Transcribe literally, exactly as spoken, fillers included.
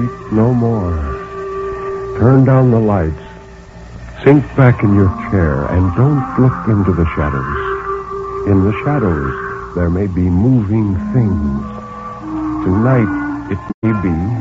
No more. Turn down the lights. Sink back in your chair and don't look into the shadows. In the shadows, there may be moving things. Tonight, it may be